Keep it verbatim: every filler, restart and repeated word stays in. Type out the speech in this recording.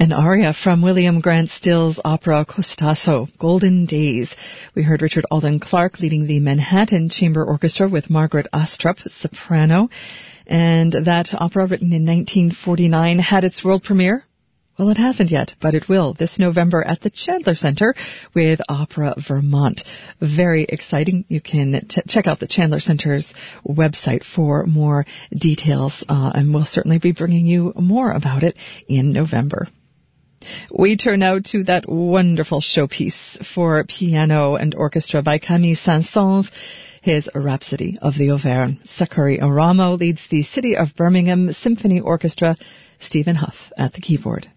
An aria from William Grant Still's opera Costanzo, Golden Days. We heard Richard Alden Clark leading the Manhattan Chamber Orchestra with Margaret Astrup, soprano. And that opera, written in nineteen forty-nine, had its world premiere. Well, it hasn't yet, but it will this November at the Chandler Center with Opera Vermont. Very exciting. You can t- check out the Chandler Center's website for more details, uh, and we'll certainly be bringing you more about it in November. We turn now to that wonderful showpiece for piano and orchestra by Camille Saint-Saëns, his Rhapsody of the Auvergne. Sakari Aramo leads the City of Birmingham Symphony Orchestra, Stephen Huff at the keyboard.